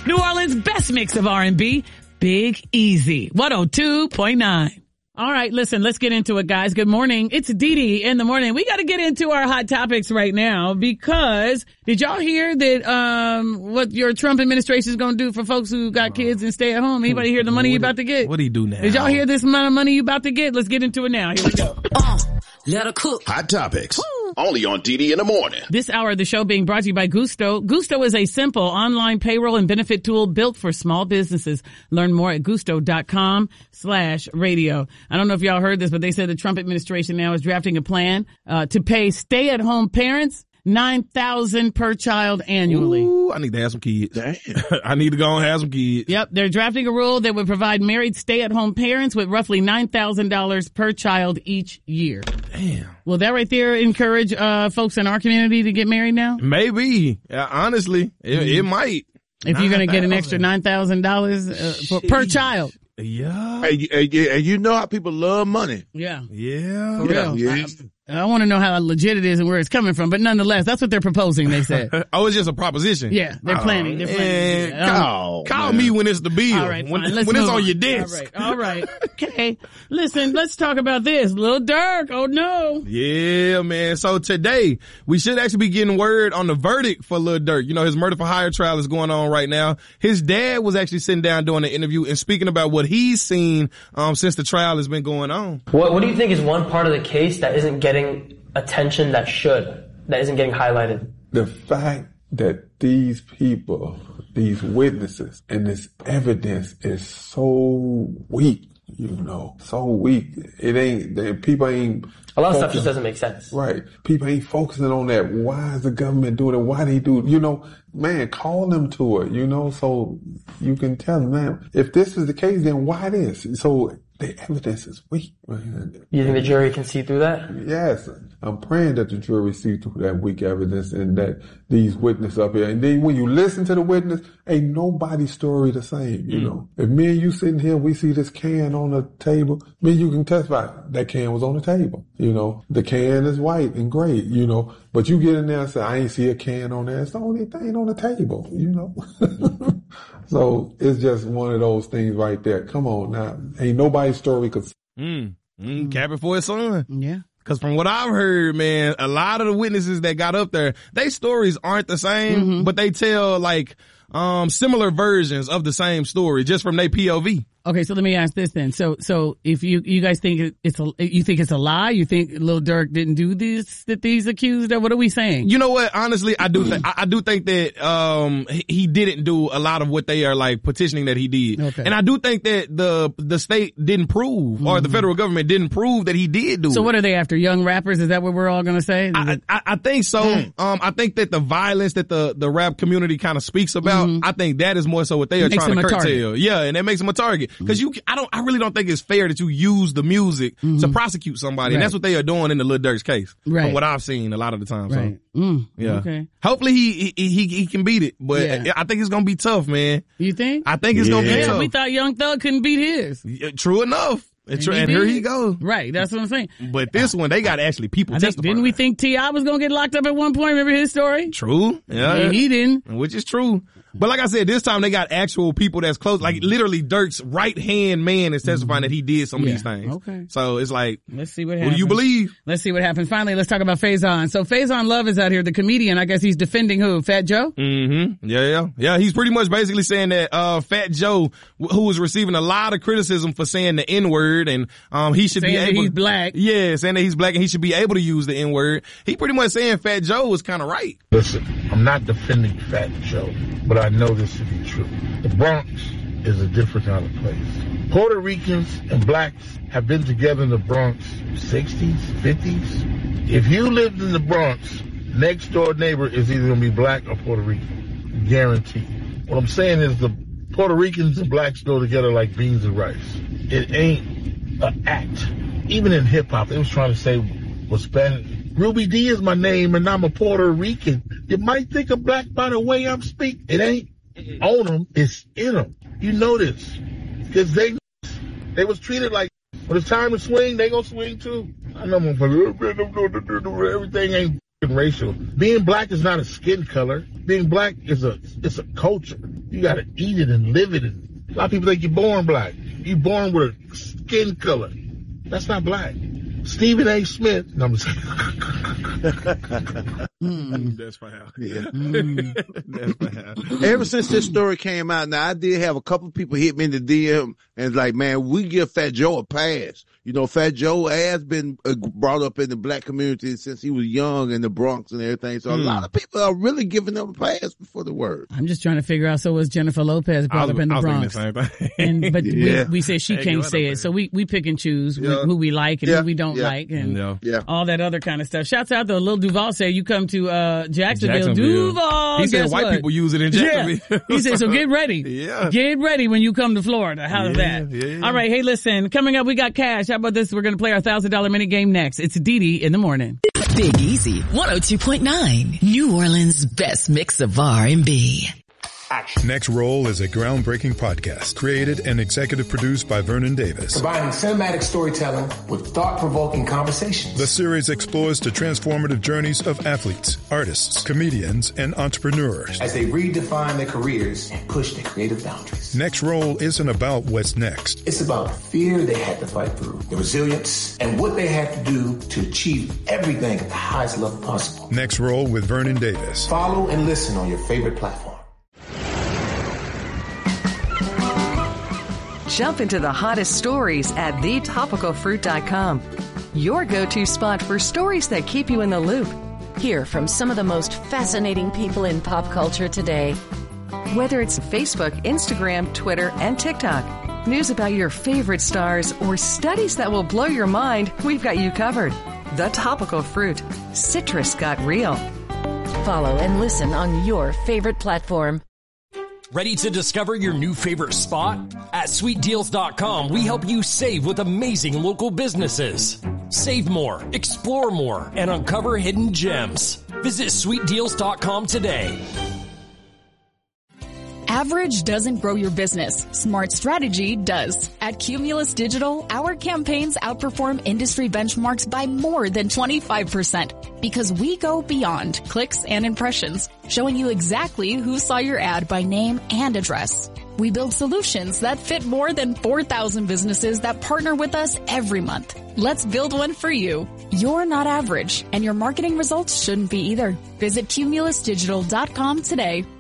New Orleans' best mix of R&B, Big Easy, 102.9. All right, listen, let's get into it, guys. Good morning. It's Dee Dee in the morning. We got to get into our hot topics right now because did y'all hear that what your Trump administration is going to do for folks who got kids and stay at home? Anybody hear the money you about to get? What do you do now? Did y'all hear this amount of money you about to get? Let's get into it now. Here we go. Let her cook. Hot topics. Only on DD in the morning. This hour of the show being brought to you by Gusto. Gusto is a simple online payroll and benefit tool built for small businesses. Learn more at gusto.com/radio. I don't know if y'all heard this, but they said the Trump administration now is drafting a plan to pay stay-at-home parents $9,000 per child annually. Ooh, I need to have some kids. Damn. I need to go and have some kids. Yep, they're drafting a rule that would provide married stay-at-home parents with roughly $9,000 per child each year. Damn. Will that right there encourage folks in our community to get married now? Maybe. Honestly, it might. If you're going to get an extra $9,000 per child. Yeah. And you know how people love money. Yeah. Yeah. For real. Yeah. I want to know how legit it is and where it's coming from, but nonetheless, that's what they're proposing, they said. Oh, it's just a proposition. Yeah, they're planning. They're planning. Call me when it's the bill. All right, when fine. it's on your desk. All right. Okay. Listen, let's talk about this. Lil Durk. Oh no. Yeah, man. So today we should actually be getting word on the verdict for Lil Durk. You know, his murder for hire trial is going on right now. His dad was actually sitting down doing an interview and speaking about what he's seen since the trial has been going on. What do you think is one part of the case that isn't getting attention that isn't getting highlighted? The fact that these people, these witnesses, and this evidence is so weak, so weak. People ain't. A lot of stuff just doesn't make sense. Right. People ain't focusing on that. Why is the government doing it? Why they do it? Man, call them to it, so you can tell them, man, if this is the case, then why this? So the evidence is weak, man. You think the jury can see through that? Yes. I'm praying that the jury see through that weak evidence and that these witnesses up here. And then when you listen to the witness, ain't nobody's story the same, If me and you sitting here, we see this can on the table, me and you can testify that can was on the table, The can is white and gray, But you get in there and say, I ain't see a can on there. It's the only thing on the table, Mm-hmm. So it's just one of those things right there. Come on now. Ain't nobody's story could. Cap it for his son. Yeah. Cause from what I've heard, man, a lot of the witnesses that got up there, their stories aren't the same, but they tell similar versions of the same story just from their POV. Okay, so let me ask this then. So if you guys think you think it's a lie? You think Lil Durk didn't do this, that these accused of? What are we saying? You know what? Honestly, I do think that he didn't do a lot of what they are petitioning that he did. Okay. And I do think that the state didn't prove or the federal government didn't prove that he did do it. So what are they after? Young rappers? Is that what we're all going to say? I think so. I think that the violence that the rap community kind of speaks about, I think that is more so what they are trying to curtail. Yeah, and that makes him a target. Cause I really don't think it's fair that you use the music to prosecute somebody. Right. And that's what they are doing in the Lil Durk's case. Right. From what I've seen a lot of the time. Right. So, yeah. Okay. Hopefully he can beat it, but I think it's going to be tough, man. You think? I think it's going to be tough. We thought Young Thug couldn't beat his. True enough. And here he goes. Right, that's what I'm saying. But this one, they got actually people testifying. Didn't we think T.I. was going to get locked up at one point? Remember his story? True. Yeah. And he didn't. Which is true. But like I said, this time they got actual people that's close. Like literally Durk's right-hand man is testifying that he did some of these things. Okay. So it's like, let's see what happens. Who do you believe? Let's see what happens. Finally, let's talk about Faison. So Faison Love is out here, the comedian. I guess he's defending who? Fat Joe? Mm-hmm. Yeah. He's pretty much basically saying that, Fat Joe, who was receiving a lot of criticism for saying the N-word and, he should saying be able. That he's black. Yeah, saying that he's black and he should be able to use the N-word. He pretty much saying Fat Joe was kind of right. Listen, I'm not defending Fat Joe, but I know this to be true. The Bronx is a different kind of place. Puerto Ricans and blacks have been together in the Bronx 60s, 50s. If you lived in the Bronx, next door neighbor is either going to be black or Puerto Rican. Guaranteed. What I'm saying is the Puerto Ricans and blacks go together like beans and rice. It ain't an act. Even in hip-hop, they was trying to say, well, Spanish. Ruby D is my name and I'm a Puerto Rican. You might think I'm black by the way I'm speaking. It ain't on them, it's in them. You know this. Because they was treated like, when it's time to swing, they gonna swing too. I know everything ain't racial. Being black is not a skin color. Being black it's a culture. You gotta eat it and live it. And a lot of people think you're born black. You're born with a skin color. That's not black. Stephen A. Smith. No, I'm just That's fine. Yeah. That's fine. Ever since this story came out, now I did have a couple people hit me in the DM and like, man, we give Fat Joe a pass. You know, Fat Joe has been brought up in the black community since he was young in the Bronx and everything. So a lot of people are really giving him a pass before the word. I'm just trying to figure out, so was Jennifer Lopez brought up in the Bronx? But we say she can't say it. So we pick and choose who we like and who we don't like and all that other kind of stuff. Shouts out to Lil Duval say you come to Jacksonville. Duval. He said white people use it in Jacksonville. Yeah. He said, so get ready. Get ready when you come to Florida. How's that? Yeah. All right. Hey, listen, coming up, we got cash. How about this? We're going to play our $1,000 minute game next. It's Didi in the morning. Big Easy 102.9, New Orleans' best mix of R&B. Next Roll is a groundbreaking podcast created and executive produced by Vernon Davis. Combining cinematic storytelling with thought-provoking conversations. The series explores the transformative journeys of athletes, artists, comedians, and entrepreneurs as they redefine their careers and push their creative boundaries. Next Roll isn't about what's next. It's about the fear they had to fight through, the resilience, and what they had to do to achieve everything at the highest level possible. Next Roll with Vernon Davis. Follow and listen on your favorite platform. Jump into the hottest stories at thetopicalfruit.com. Your go-to spot for stories that keep you in the loop. Hear from some of the most fascinating people in pop culture today. Whether it's Facebook, Instagram, Twitter, and TikTok, news about your favorite stars, or studies that will blow your mind, we've got you covered. The Topical Fruit. Citrus got real. Follow and listen on your favorite platform. Ready to discover your new favorite spot? At SweetDeals.com, we help you save with amazing local businesses. Save more, explore more, and uncover hidden gems. Visit SweetDeals.com today. Average doesn't grow your business. Smart strategy does. At Cumulus Digital, our campaigns outperform industry benchmarks by more than 25% because we go beyond clicks and impressions, showing you exactly who saw your ad by name and address. We build solutions that fit more than 4,000 businesses that partner with us every month. Let's build one for you. You're not average, and your marketing results shouldn't be either. Visit CumulusDigital.com today.